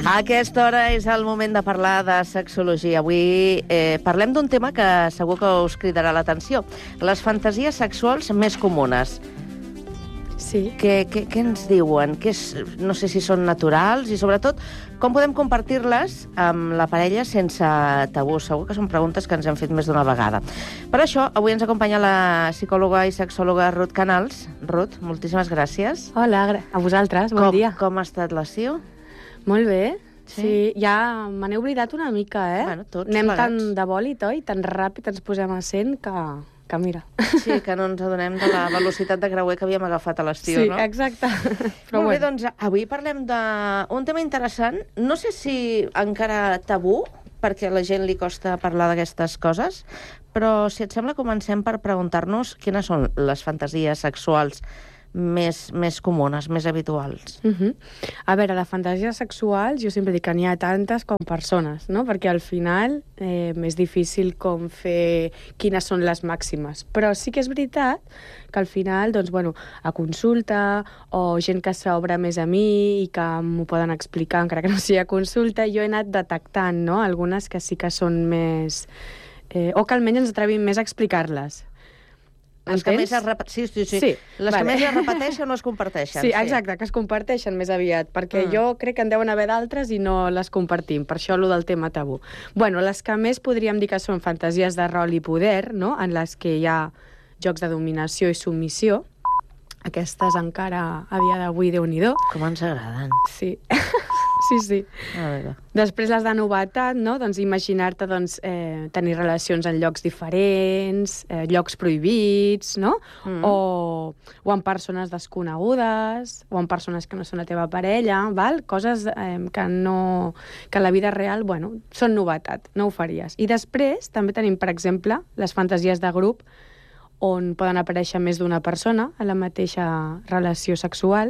A aquesta hora és el moment de parlar de sexologia. Avui parlem d'un tema que segur que us cridarà l'atenció. Les fantasies sexuals més comunes. Sí. Què ens diuen? No sé si són naturals i, sobretot, com podem compartir-les amb la parella sense tabú? Segur que són preguntes que ens hem fet més d'una vegada. Per això, avui ens acompanya la psicòloga i sexòloga Ruth Canals. Ruth, moltíssimes gràcies. Hola, a vosaltres, bon dia. Com ha estat l'estiu? Molt bé. Sí, ja me n'he oblidat una mica, Bueno, tots Anem plegats. tan de bòlit, oi? Tan ràpid ens posem a 100 que mira. Sí, que no ens adonem de la velocitat de creuer que havíem agafat a l'estiu, Sí, no? exacte. Però Molt bé, bueno. doncs avui parlem d'un tema interessant. No sé si encara tabú, perquè a la gent li costa parlar d'aquestes coses, però si et sembla comencem per preguntar-nos quines són les fantasies sexuals més comunes, més habituals. A veure, de fantasies sexuals jo sempre dic que n'hi ha tantes com persones, no? Perquè al final és difícil com fer quines són les màximes. Però sí que és veritat que al final, doncs, bueno, a consulta o gent que s'obre més a mi i que m'ho poden explicar, encara que no sigui a consulta, jo he anat detectant, no? Algunes que sí que són més... o que almenys ens atrevim més a explicar-les. Les que més es repeteixen. Sí. Les que més es repeteixen o es comparteixen. Sí, exacte, que es comparteixen més aviat, perquè jo crec que en deuen haver d'altres i no les compartim, per això allò del tema tabú. Bueno, les que més podríem dir que són fantasies de rol i poder, no?, en les que hi ha jocs de dominació i submissió. Aquestes encara, a dia d'avui, Déu-n'hi-do. Com ens agraden. Sí, sí. A veure. Després les de novetat, no? Doncs imaginar-te tenir relacions en llocs diferents, llocs prohibits, no? O amb persones desconegudes, o amb persones que no són la teva parella, val? Coses que a la vida real, bueno, són novetat, no ho faries. I després també tenim, per exemple, les fantasies de grup, on poden aparèixer més d'una persona a la mateixa relació sexual.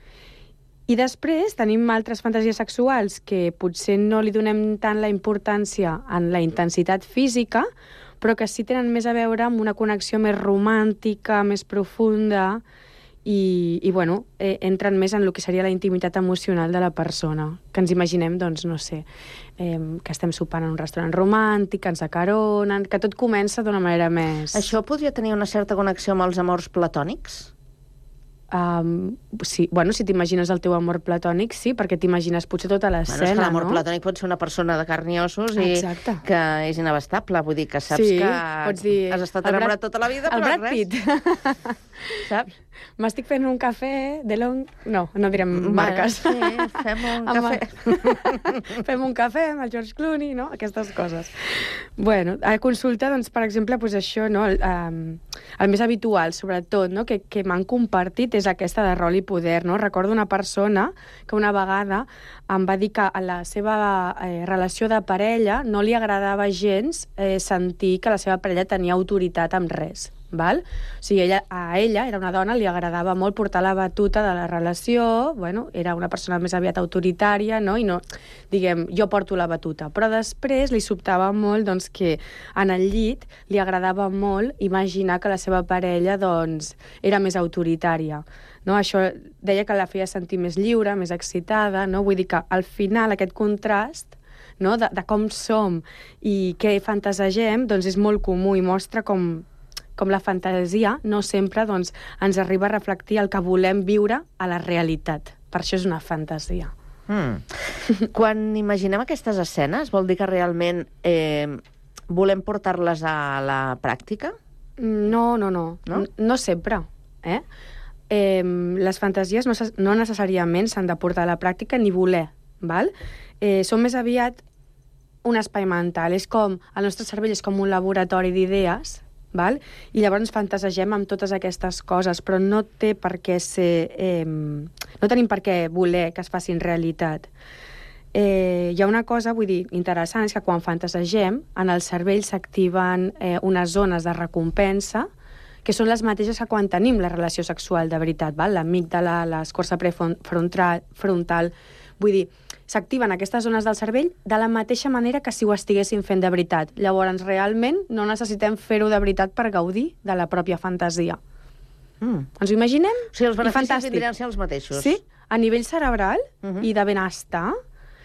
I després tenim altres fantasies sexuals que potser no li donem tant la importància en la intensitat física, però que sí tenen més a veure amb una connexió més romàntica, més profunda, i bueno, entren més en el que seria la intimitat emocional de la persona. Que ens imaginem, doncs, no sé, que estem sopant en un restaurant romàntic, que ens acaronen, que tot comença d'una manera més... Això podria tenir una certa connexió amb els amors platònics? Sí, bueno, si t'imagines el teu amor platònic, sí, perquè t'imagines potser tota l'escena, és que l'amor no? platònic pot ser una persona de carn i ossos i Exacte. que és inabastable. Vull dir que saps Sí, que pots dir, has estat enamorat tota la vida, el però Brad res. Pitt. Saps? M'estic fent un cafè de long... No direm marques. Sí, fem un cafè. Fem un cafè amb el George Clooney, no? Aquestes coses. Bueno, a consulta, doncs, per exemple, doncs això, no? El més habitual, sobretot, no? Que m'han compartit és aquesta de rol i poder, no? Recordo una persona que una vegada em va dir que a la seva relació de parella no li agradava gens sentir que la seva parella tenia autoritat amb res. Val? O sigui, a ella, era una dona, li agradava molt portar la batuta de la relació, bueno, era una persona més aviat autoritària, no? I no, diguem, jo porto la batuta. Però després li sobtava molt, doncs, que en el llit li agradava molt imaginar que la seva parella, doncs, era més autoritària. No? Això deia que la feia sentir més lliure, més excitada, no? Vull dir que al final aquest contrast, no? de com som i què fantasegem, doncs és molt comú i mostra com la fantasia no sempre doncs, ens arriba a reflectir el que volem viure a la realitat. Per això és una fantasia. Quan imaginem aquestes escenes, vol dir que realment volem portar-les a la pràctica? No sempre. Les fantasies no necessàriament s'han de portar a la pràctica ni voler. Val? Són més aviat un espai mental. És com, el nostre cervell és com un laboratori d'idees, val? I llavors fantasegem amb totes aquestes coses, però no té per què ser... no tenim per què voler que es facin realitat. Hi ha una cosa, vull dir, interessant, és que quan fantasegem, en el cervell s'activen unes zones de recompensa que són les mateixes que quan tenim la relació sexual de veritat, val? L'amígdala, l'escorça prefrontal... Vull dir, s'activen aquestes zones del cervell de la mateixa manera que si ho estiguéssim fent de veritat. Llavors, realment, no necessitem fer-ho de veritat per gaudir de la pròpia fantasia. Ens ho imaginem? O sigui, els beneficis vindran a ser els mateixos. Sí, a nivell cerebral i de benestar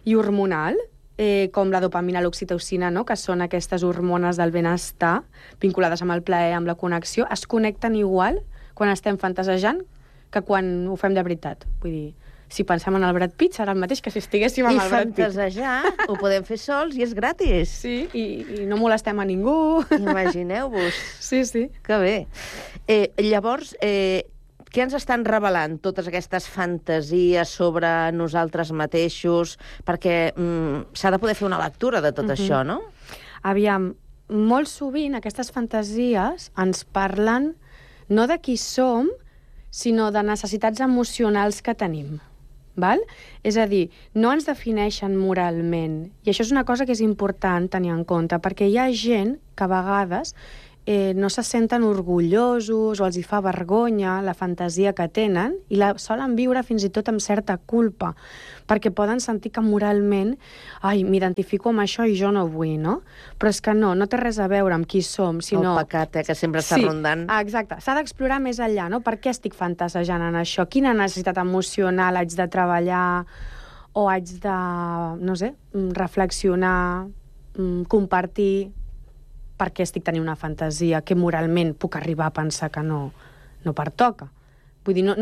i hormonal, com la dopamina, l'oxitocina, no? Que són aquestes hormones del benestar vinculades amb el plaer, amb la connexió, es connecten igual quan estem fantasejant que quan ho fem de veritat. Vull dir, si pensem en el Brad Pitt, serà el mateix que si estiguéssim amb el Brad Pitt. I fantasejar ho podem fer sols i és gratis. Sí, i no molestem a ningú. Imagineu-vos. Sí, sí. Que bé. Llavors, què ens estan revelant totes aquestes fantasies sobre nosaltres mateixos? Perquè s'ha de poder fer una lectura de tot això, no? Aviam, molt sovint aquestes fantasies ens parlen no de qui som, sinó de necessitats emocionals que tenim. Val? És a dir, no ens defineixen moralment. I això és una cosa que és important tenir en compte, perquè hi ha gent que a vegades no se senten orgullosos o els hi fa vergonya la fantasia que tenen i la solen viure fins i tot amb certa culpa, perquè poden sentir que moralment m'identifico amb això i jo no vull, no? Però és que no té res a veure amb qui som, sinó... El pecat, que sempre està rondant. Exacte. S'ha d'explorar més enllà, no? Per què estic fantasejant en això? Quina necessitat emocional haig de treballar o haig de, no sé, reflexionar, compartir per què estic tenint una fantasia que moralment puc arribar a pensar que no pertoca. Vull dir,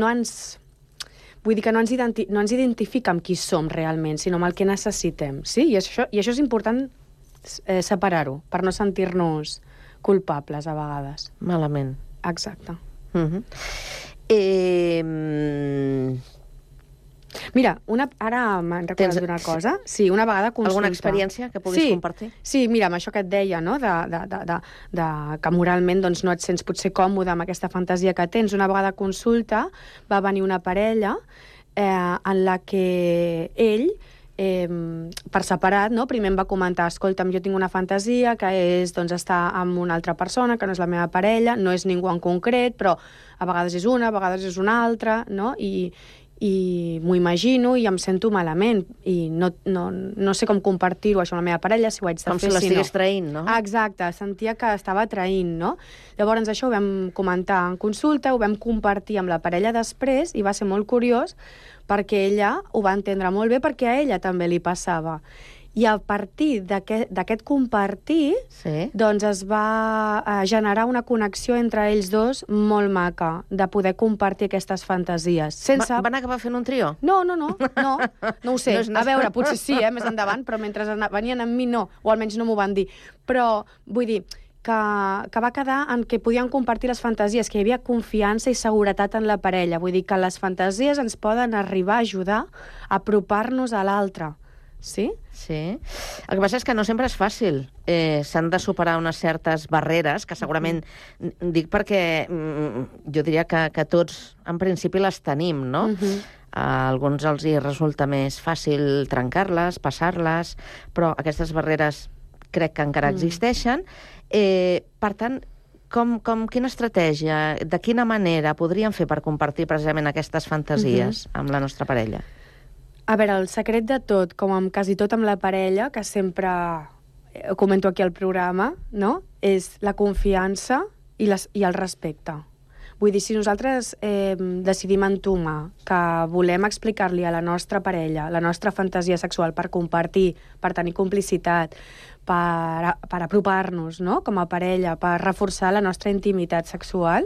que no ens identifica amb qui som realment, sinó amb el que necessitem. Sí? I això és important separar-ho, per no sentir-nos culpables a vegades. Malament. Exacte. Mira, ara m'han recordat d'una cosa. Sí, una vegada consulta. Alguna experiència que puguis compartir? Sí, mira, amb això que et deia, no?, que moralment doncs, no et sents potser còmode amb aquesta fantasia que tens. Una vegada consulta va venir una parella en la que ell, per separat, no?, primer em va comentar, escolta'm, jo tinc una fantasia que és estar amb una altra persona, que no és la meva parella, no és ningú en concret, però a vegades és una, a vegades és una altra, no?, i m'ho imagino i em sento malament i no sé com compartir-ho això amb la meva parella, si ho haig de fer, com si l'estigués traint, no? Exacte, sentia que estava traint, no? Llavors això ho vam comentar en consulta, ho vam compartir amb la parella després i va ser molt curiós perquè ella ho va entendre molt bé perquè a ella també li passava. I a partir d'aquest compartir, doncs es va generar una connexió entre ells dos molt maca, de poder compartir aquestes fantasies. Van acabar fent un trio? No ho sé. A veure, potser sí, més endavant, però mentre venien amb mi no, o almenys no m'ho van dir. Però vull dir que va quedar en que podien compartir les fantasies, que hi havia confiança i seguretat en la parella. Vull dir que les fantasies ens poden arribar a ajudar a apropar-nos a l'altre. Sí? Sí. El que passa és que no sempre és fàcil. S'han de superar unes certes barreres, que segurament dic perquè jo diria que tots en principi les tenim, no? A alguns els hi resulta més fàcil trencar-les, passar-les, però aquestes barreres crec que encara existeixen. Per tant, quina estratègia, de quina manera podríem fer per compartir precisament aquestes fantasies amb la nostra parella? A veure, el secret de tot, com amb quasi tot amb la parella, que sempre comento aquí al programa, no?, és la confiança i el respecte. Vull dir, si nosaltres decidim entomar que volem explicar-li a la nostra parella la nostra fantasia sexual per compartir, per tenir complicitat, per apropar-nos, no?, com a parella, per reforçar la nostra intimitat sexual,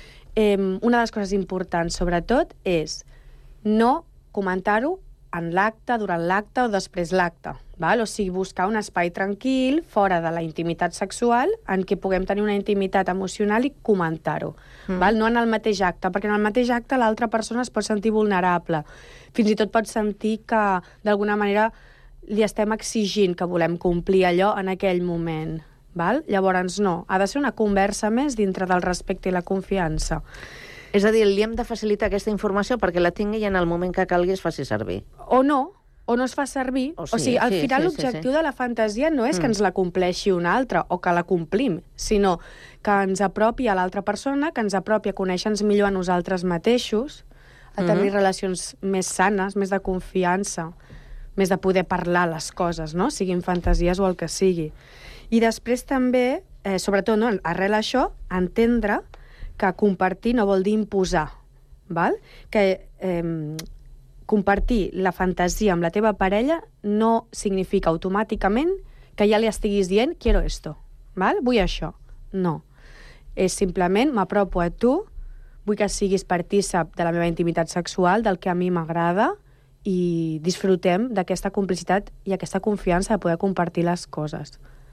una de les coses importants, sobretot, és no comentar-ho en l'acte, durant l'acte o després l'acte. O sigui, buscar un espai tranquil, fora de la intimitat sexual, en què puguem tenir una intimitat emocional i comentar-ho. No en el mateix acte, perquè en el mateix acte l'altra persona es pot sentir vulnerable. Fins i tot pot sentir que, d'alguna manera, li estem exigint que volem complir allò en aquell moment. Llavors, no. Ha de ser una conversa més dintre del respecte i la confiança. És a dir, li hem de facilitar aquesta informació perquè la tingui i en el moment que calgui es faci servir. O no es fa servir. O sigui, al final l'objectiu de la fantasia no és que ens la compleixi un altre o que la complim, sinó que ens apropi a l'altra persona, que ens apropi a conèixer-nos millor a nosaltres mateixos, a tenir relacions més sanes, més de confiança, més de poder parlar les coses, no?, siguin fantasies o el que sigui. I després també, sobretot, arrel això, entendre que compartir no vol dir imposar, que compartir la fantasia amb la teva parella no significa automàticament que ja li estiguis dient quiero esto, val? Vull això. No. És simplement m'apropo a tu, vull que siguis partícip de la meva intimitat sexual, del que a mi m'agrada, i disfrutem d'aquesta complicitat i aquesta confiança de poder compartir les coses.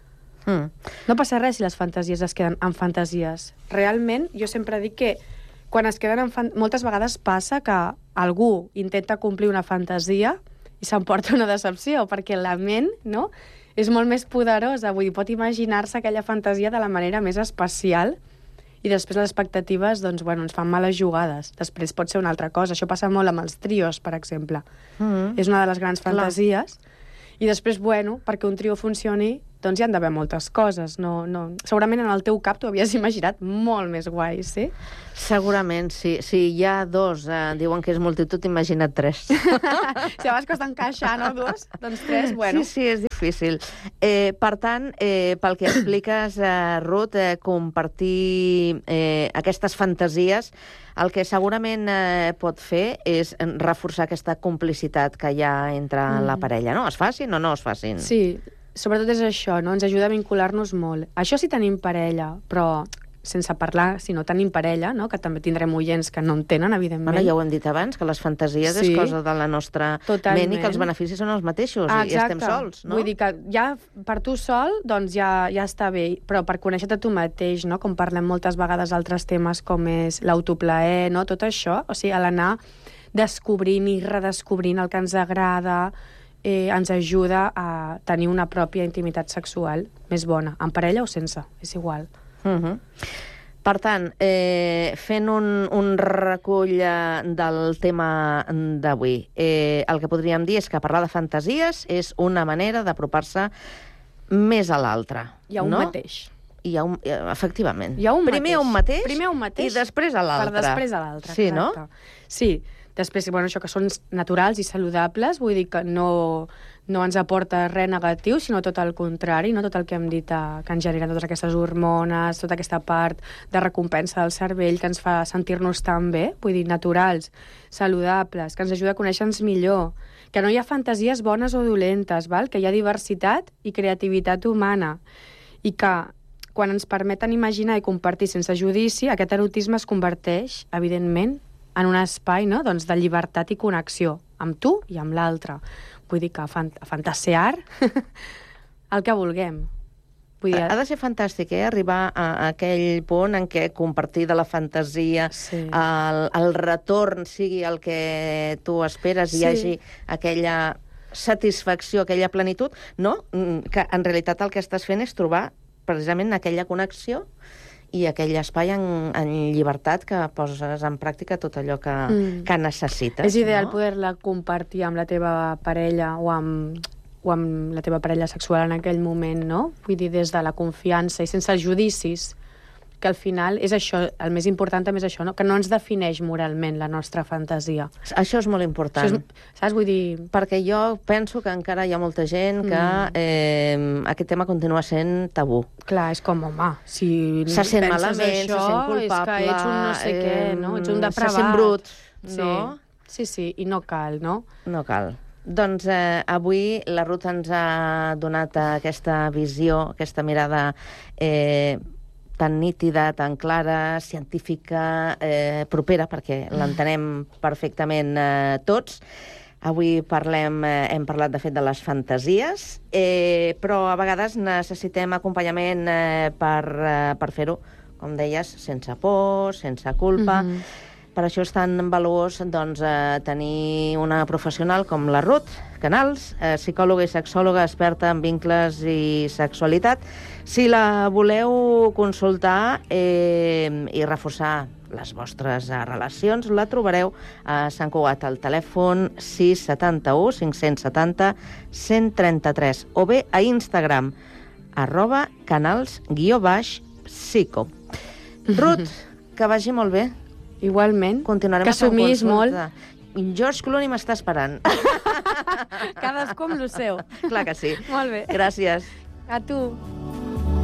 No passa res si les fantasies es queden en fantasies. Realment, jo sempre dic que quan es queden moltes vegades passa que algú intenta complir una fantasia i s'emporta una decepció, perquè la ment, no?, és molt més poderosa. Vull dir, pot imaginar-se aquella fantasia de la manera més especial i després les expectatives, doncs, bueno, ens fan males jugades. Després pot ser una altra cosa. Això passa molt amb els trios, per exemple. És una de les grans fantasies. I després, bueno, perquè un trio funcioni, doncs hi han d'haver moltes coses. Segurament en el teu cap t'ho havies imaginat molt més guai, sí? Segurament, sí. Si hi ha dos, diuen que és multitud, imagina't tres. Si abans costa encaixar, no, dos? Doncs tres, bueno. Sí, és difícil. Per tant, pel que expliques, Ruth, compartir aquestes fantasies, el que segurament pot fer és reforçar aquesta complicitat que hi ha entre la parella, no? Es facin o no es facin? Sí, sobretot és això, no? Ens ajuda a vincular-nos molt. Això sí tenim parella, però sense parlar, si no tenim parella, no? Que també tindrem oients que no en tenen, evidentment. Bueno, ja ho hem dit abans, que les fantasies és cosa de la nostra ment i que els beneficis són els mateixos i estem sols, no? Vull dir que ja per tu sol doncs ja està bé, però per conèixer-te tu mateix, no? Com parlem moltes vegades d'altres temes com és l'autoplaer, no? Tot això, o sigui, a l'anar descobrint i redescobrint el que ens agrada, ens ajuda a tenir una pròpia intimitat sexual més bona, en parella o sense, és igual. Per tant, fent un recull del tema d'avui, el que podríem dir és que parlar de fantasies és una manera d'apropar-se més a l'altre. I a un mateix. Efectivament. Primer un mateix i després a l'altre. Per després a l'altre, sí, exacte. No? Sí, després, bueno, això que són naturals i saludables, vull dir que no ens aporta res negatiu, sinó tot el contrari, no? Tot el que hem dit que ens generen totes aquestes hormones, tota aquesta part de recompensa del cervell que ens fa sentir-nos tan bé, vull dir, naturals, saludables, que ens ajuda a conèixer-nos millor, que no hi ha fantasies bones o dolentes, val? Que hi ha diversitat i creativitat humana, i que quan ens permeten imaginar i compartir sense judici, aquest erotisme es converteix, evidentment, en un espai, no?, doncs, de llibertat i connexió amb tu i amb l'altre. Vull dir que fantasear el que vulguem. Vull dir... Ha de ser fantàstic, arribar a aquell punt en què compartir de la fantasia, el retorn sigui el que tu esperes i hi hagi aquella satisfacció, aquella plenitud, no? Que en realitat el que estàs fent és trobar precisament aquella connexió i aquell espai en llibertat que poses en pràctica tot allò que necessites. És ideal poder-la compartir amb la teva parella o amb la teva parella sexual en aquell moment, no? Vull dir, des de la confiança i sense judicis, que al final és això, el més important també és això, no? Que no ens defineix moralment la nostra fantasia. Això és molt important. Saps? Vull dir... Perquè jo penso que encara hi ha molta gent que aquest tema continua sent tabú. Clar, és com, home, si se sent malament, se sent culpable... És que ets un no sé què, no? Ets un depravat. Se sent brut, no? Sí, i no cal, no? No cal. Doncs avui la Ruth ens ha donat aquesta visió, aquesta mirada tan nítida, tan clara, científica, propera, perquè l'entenem perfectament tots. Avui hem parlat, de fet, de les fantasies, però a vegades necessitem acompanyament per fer-ho, com deies, sense por, sense culpa. Per això és tan valuós tenir una professional com la Ruth Canals, psicòloga i sexòloga experta en vincles i sexualitat. Si la voleu consultar i reforçar les vostres relacions, la trobareu a Sant Cugat, al telèfon 671 570 133, o bé a Instagram, @canals_psico. Ruth, que vagi molt bé. Igualment. Continuarem que somis molt. George Clooney m'està esperant. Cadascú amb lo seu. Clar que sí. Molt bé. Gràcies. A tu.